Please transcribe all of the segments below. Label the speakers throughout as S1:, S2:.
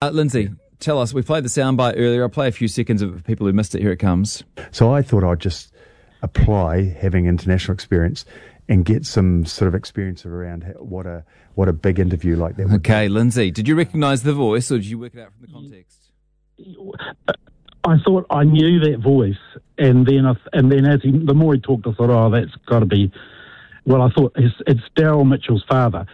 S1: Lindsay, tell us, we played the soundbite earlier. I'll play a few seconds of it for people who missed it. Here it comes.
S2: So I thought I'd just apply having international experience and get some sort of experience around what a big interview like that would
S1: Okay, be. Lindsay, did you recognise the voice or did you work it out from the context?
S3: I thought I knew that voice, and then the more he talked, I thought, oh, that's got to be. Well, I thought it's Daryl Mitchell's father.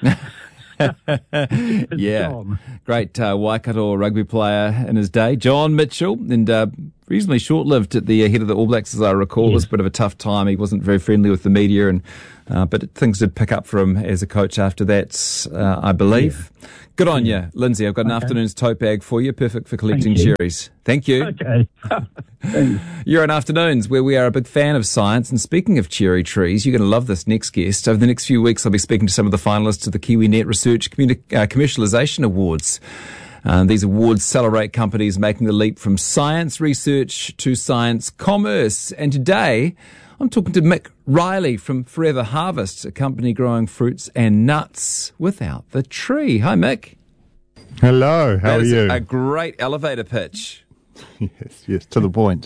S1: Yeah,
S3: John.
S1: Great Waikato rugby player in his day, John Mitchell, and reasonably short-lived at the head of the All Blacks, as I recall. Yes. It was a bit of a tough time. He wasn't very friendly with the media, and but things did pick up for him as a coach after that, I believe. Yeah. Good on you, Lindsay. I've got an afternoon's tote bag for you, perfect for collecting cherries. Thank you.
S3: Okay. Thanks.
S1: You're on Afternoons, where we are a big fan of science. And speaking of cherry trees, you're going to love this next guest. Over the next few weeks, I'll be speaking to some of the finalists of the KiwiNet Research Commercialisation Awards. These awards celebrate companies making the leap from science research to science commerce. And today, I'm talking to Mick Riley from Forever Harvest, a company growing fruits and nuts without the tree. Hi, Mick.
S4: Hello, how are you?
S1: A great elevator pitch.
S4: Yes, to the point.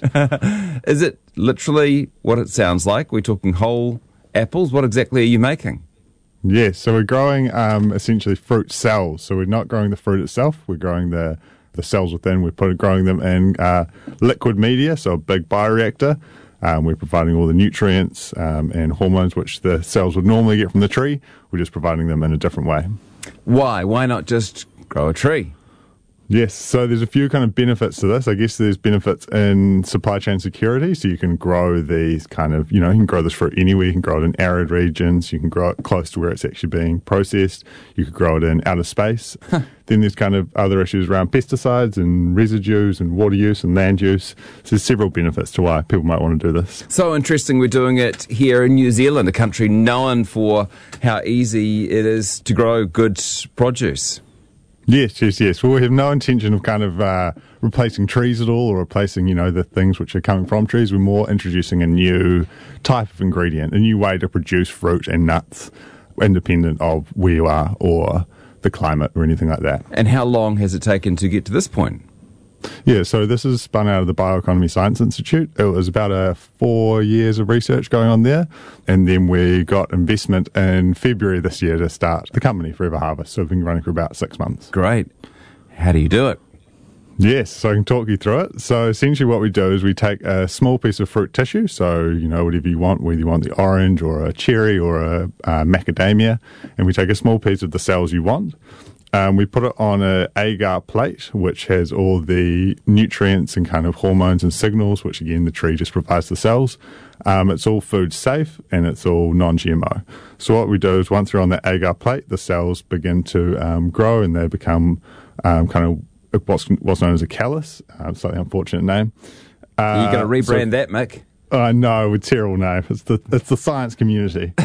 S1: Is it literally what it sounds like? We're talking whole apples. What exactly are you making?
S4: Yes, so we're growing essentially fruit cells. So we're not growing the fruit itself. We're growing the cells within. We're growing them in liquid media, so a big bioreactor. We're providing all the nutrients and hormones which the cells would normally get from the tree. We're just providing them in a different way.
S1: Why? Why not just grow a tree?
S4: Yes, so there's a few kind of benefits to this. I guess there's benefits in supply chain security. So you can grow these kind of, you can grow this fruit anywhere. You can grow it in arid regions. You can grow it close to where it's actually being processed. You could grow it in outer space. Then there's kind of other issues around pesticides and residues and water use and land use. So there's several benefits to why people might want to do this.
S1: So interesting. We're doing it here in New Zealand, a country known for how easy it is to grow good produce.
S4: Yes. Well, we have no intention of kind of replacing trees at all or replacing, the things which are coming from trees. We're more introducing a new type of ingredient, a new way to produce fruit and nuts independent of where you are or the climate or anything like that.
S1: And how long has it taken to get to this point?
S4: Yeah, so this is spun out of the Bioeconomy Science Institute. It was about 4 years of research going on there. And then we got investment in February this year to start the company, Forever Harvest. So we've been running for about 6 months.
S1: Great. How do you do it?
S4: Yes, so I can talk you through it. So essentially what we do is we take a small piece of fruit tissue, so whatever you want, whether you want the orange or a cherry or a macadamia, and we take a small piece of the cells you want. We put it on an agar plate, which has all the nutrients and kind of hormones and signals, which again the tree just provides the cells. It's all food safe and it's all non-GMO. So what we do is once they're on the agar plate, the cells begin to grow and they become kind of what's known as a callus, slightly unfortunate name.
S1: You're going to rebrand that, Mick?
S4: No, it's a terrible name. It's the science community.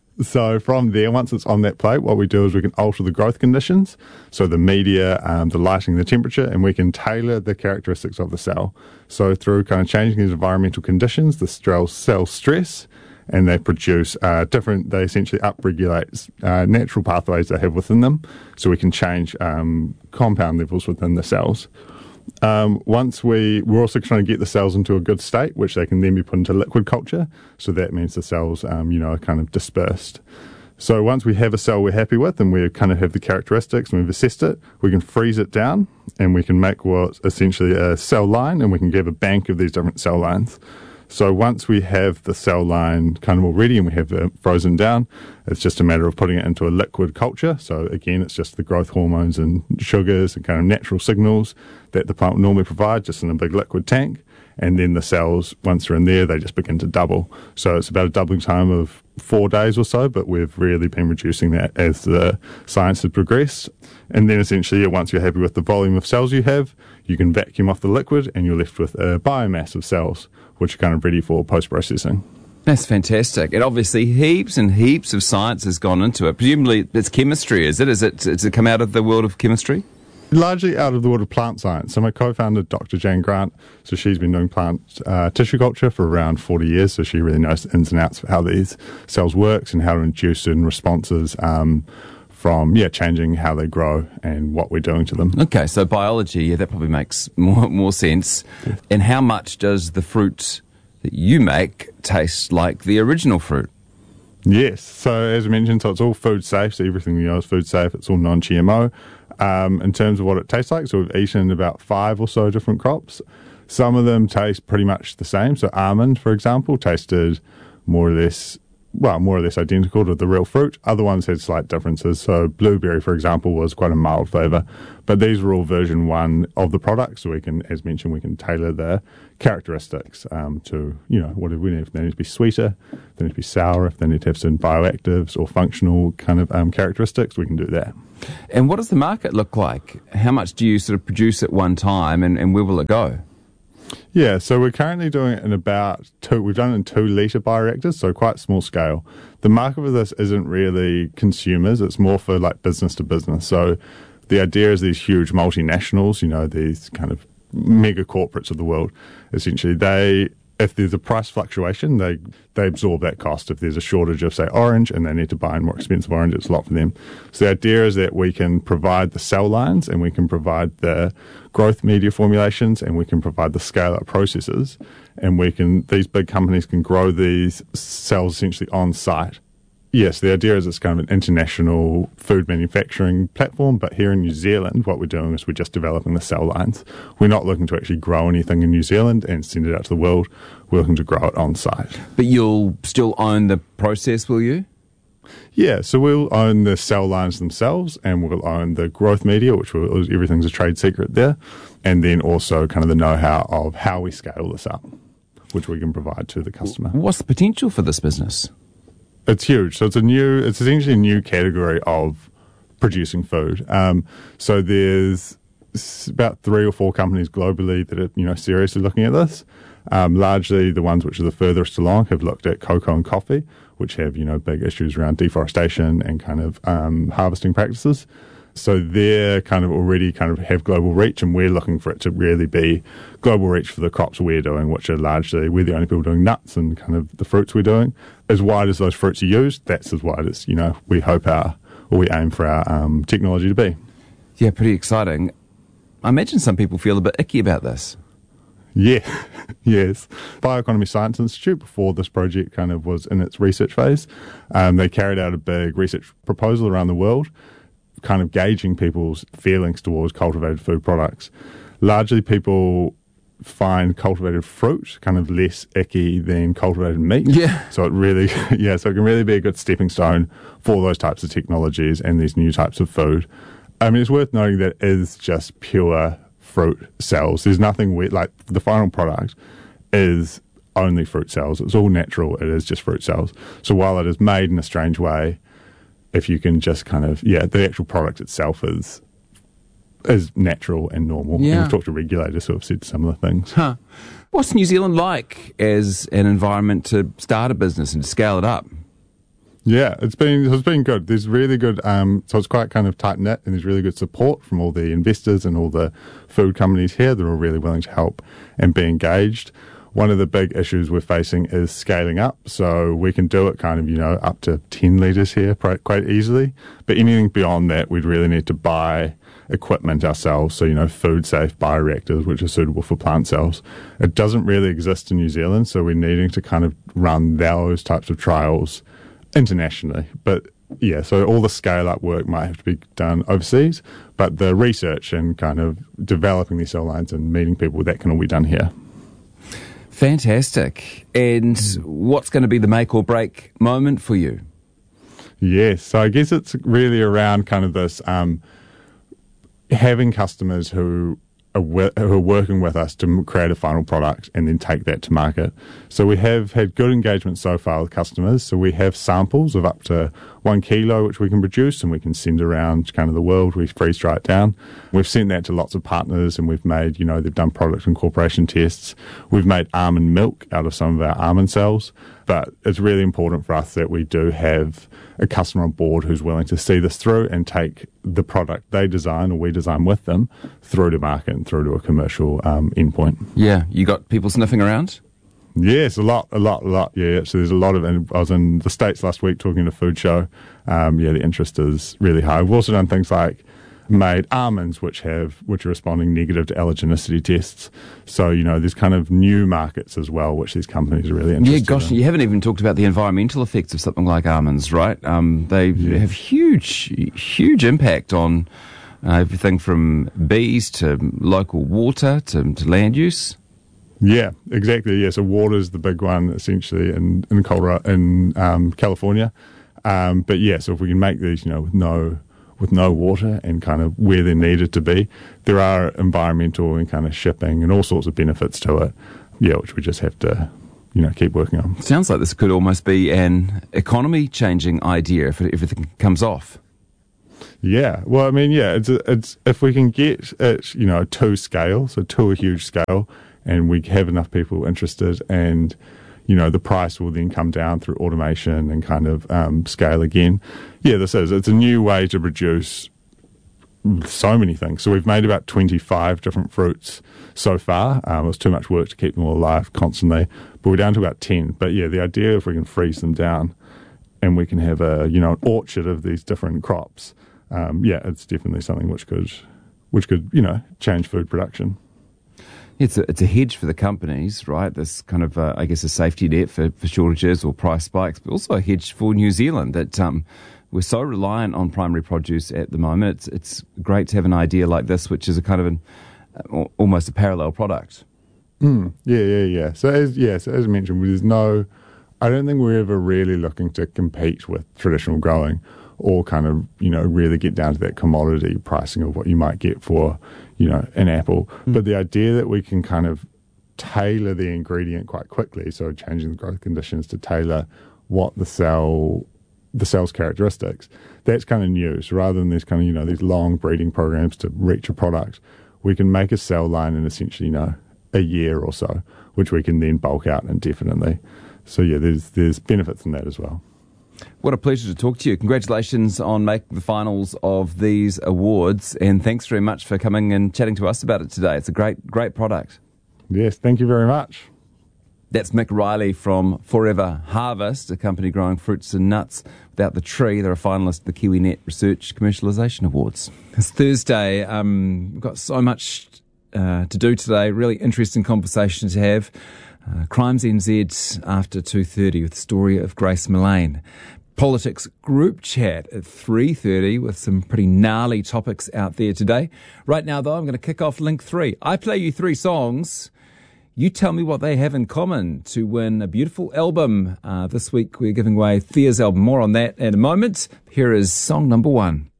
S4: So from there, once it's on that plate, what we do is we can alter the growth conditions, so the media, the lighting, the temperature, and we can tailor the characteristics of the cell. So through kind of changing these environmental conditions, the cells stress, and they produce they essentially upregulate natural pathways they have within them, so we can change compound levels within the cells. We're also trying to get the cells into a good state, which they can then be put into liquid culture. So that means the cells, are kind of dispersed. So once we have a cell we're happy with and we kind of have the characteristics and we've assessed it, we can freeze it down and we can make what's essentially a cell line, and we can have a bank of these different cell lines. So once we have the cell line kind of all ready and we have it frozen down, it's just a matter of putting it into a liquid culture. So again, it's just the growth hormones and sugars and kind of natural signals that the plant would normally provide, just in a big liquid tank. And then the cells, once they're in there, they just begin to double. So it's about a doubling time of 4 days or so, but we've really been reducing that as the science has progressed. And then essentially, once you're happy with the volume of cells you have, you can vacuum off the liquid and you're left with a biomass of cells, which are kind of ready for post-processing.
S1: That's fantastic. And obviously heaps and heaps of science has gone into it. Presumably it's chemistry, is it? Does it come out of the world of chemistry?
S4: Largely out of the world of plant science. So my co-founder, Dr. Jane Grant, so she's been doing plant tissue culture for around 40 years, so she really knows the ins and outs of how these cells works and how to induce certain responses from changing how they grow and what we're doing to them.
S1: Okay, so biology, that probably makes more sense.
S4: Yeah.
S1: And how much does the fruit that you make taste like the original fruit?
S4: Yes, so as I mentioned, so it's all food safe, so everything is food safe, it's all non-GMO. In terms of what it tastes like, so we've eaten about 5 or so different crops. Some of them taste pretty much the same, so almond, for example, tasted more or less identical to the real fruit. Other ones had slight differences. So blueberry, for example, was quite a mild flavour. But these were all version 1 of the product. So we can, as mentioned, we can tailor the characteristics to, what we need. If they need to be sweeter, if they need to be sour, if they need to have certain bioactives or functional kind of characteristics, we can do that.
S1: And what does the market look like? How much do you sort of produce at one time and where will it go?
S4: Yeah, so we're currently doing it in about 2, we've done it in 2 litre bioreactors, so quite small scale. The market for this isn't really consumers, it's more for like business to business. So the idea is these huge multinationals, these kind of mega corporates of the world, essentially if there's a price fluctuation, they absorb that cost. If there's a shortage of, say, orange and they need to buy a more expensive orange, it's a lot for them. So the idea is that we can provide the cell lines and we can provide the growth media formulations and we can provide the scale-up processes, and these big companies can grow these cells essentially on site. Yes, the idea is it's kind of an international food manufacturing platform, but here in New Zealand, what we're doing is we're just developing the cell lines. We're not looking to actually grow anything in New Zealand and send it out to the world. We're looking to grow it on site.
S1: But you'll still own the process, will you?
S4: Yeah, so we'll own the cell lines themselves, and we'll own the growth media, everything's a trade secret there, and then also kind of the know-how of how we scale this up, which we can provide to the customer.
S1: What's the potential for this business?
S4: It's huge. So it's essentially a new category of producing food. So there's about 3 or 4 companies globally that are seriously looking at this. Largely the ones which are the furthest along have looked at cocoa and coffee, which have big issues around deforestation and kind of harvesting practices. So they're kind of already kind of have global reach, and we're looking for it to really be global reach for the crops we're doing, which are largely, we're the only people doing nuts and kind of the fruits we're doing. As wide as those fruits are used, that's as wide as, we hope we aim for our technology to be.
S1: Yeah, pretty exciting. I imagine some people feel a bit icky about this.
S4: Yeah, yes. Bioeconomy Science Institute, before this project kind of was in its research phase, they carried out a big research proposal around the world, kind of gauging people's feelings towards cultivated food products. Largely people find cultivated fruit kind of less icky than cultivated meat.
S1: Yeah.
S4: So it really, so it can really be a good stepping stone for those types of technologies and these new types of food. I mean, it's worth noting that it is just pure fruit cells. There's nothing weird, like the final product is only fruit cells. It's all natural. It is just fruit cells. So while it is made in a strange way, if you can just kind of, the actual product itself is natural and normal.
S1: Yeah.
S4: And we've talked to regulators who have said similar things.
S1: Huh. What's New Zealand like as an environment to start a business and to scale it up?
S4: Yeah, it's been good. There's really good, so it's quite kind of tight-knit, and there's really good support from all the investors and all the food companies here. They're all really willing to help and be engaged. One of the big issues we're facing is scaling up. So we can do it kind of, up to 10 litres here quite easily. But anything beyond that, we'd really need to buy equipment ourselves. So, food safe bioreactors, which are suitable for plant cells. It doesn't really exist in New Zealand. So we're needing to kind of run those types of trials internationally. But so all the scale up work might have to be done overseas. But the research and kind of developing these cell lines and meeting people, that can all be done here.
S1: Fantastic. And what's going to be the make or break moment for you?
S4: Yes, so I guess it's really around kind of this having customers who are working with us to create a final product and then take that to market. So we have had good engagement so far with customers. So we have samples of up to 1 kilo, which we can produce, and we can send around kind of the world. We freeze dry it down. We've sent that to lots of partners, and we've made, they've done product incorporation tests. We've made almond milk out of some of our almond cells. But it's really important for us that we do have a customer on board who's willing to see this through and take the product they design or we design with them through to market and through to a commercial endpoint.
S1: Yeah, you got people sniffing around?
S4: Yes, a lot. Yeah, so there's a lot of. And I was in the States last week talking to a food show. The interest is really high. We've also done things like made almonds, which are responding negative to allergenicity tests. So there's kind of new markets as well, which these companies are really interested.
S1: Yeah, gosh,
S4: in.
S1: You haven't even talked about the environmental effects of something like almonds, right? They have huge impact on everything from bees to local water to land use.
S4: Yeah, exactly. Yeah, so water is the big one essentially in California. But yeah, so if we can make these, with no water and kind of where they're needed to be, there are environmental and kind of shipping and all sorts of benefits to it. Yeah, which we just have to, keep working on.
S1: Sounds like this could almost be an economy-changing idea if everything comes off.
S4: Yeah, well, I mean, yeah, it's if we can get it, to scale, so to a huge scale, and we have enough people interested, and the price will then come down through automation and kind of scale again. Yeah, it's a new way to produce so many things. So we've made about 25 different fruits so far. It was too much work to keep them all alive constantly, but we're down to about 10. But yeah, the idea if we can freeze them down and we can have an orchard of these different crops, it's definitely something which could change food production.
S1: It's a hedge for the companies, right? This kind of, I guess, a safety net for shortages or price spikes, but also a hedge for New Zealand that we're so reliant on primary produce at the moment. It's great to have an idea like this, which is a kind of almost a parallel product.
S4: Yeah. So as mentioned, I don't think we're ever really looking to compete with traditional growing or kind of, really get down to that commodity pricing of what you might get for, an apple. But the idea that we can kind of tailor the ingredient quite quickly, so changing the growth conditions to tailor what the cell's characteristics, that's kind of new. So rather than these kind of, these long breeding programs to reach a product, we can make a cell line in essentially, a year or so, which we can then bulk out indefinitely. So yeah, there's benefits in that as well.
S1: What a pleasure to talk to you. Congratulations on making the finals of these awards, and thanks very much for coming and chatting to us about it today. It's a great product.
S4: Yes, thank you very much.
S1: That's Mick Riley from Forever Harvest, a company growing fruits and nuts without the tree. They're a finalist at the KiwiNet Research Commercialisation Awards. It's Thursday. We've got so much to do today. Really interesting conversation to have. Crimes NZ after 2:30 with the story of Grace Millane. Politics group chat at 3:30 with some pretty gnarly topics out there today. Right now, though, I'm going to kick off Link 3. I play you 3 songs. You tell me what they have in common to win a beautiful album. This week, we're giving away Thea's album. More on that in a moment. Here is song number 1.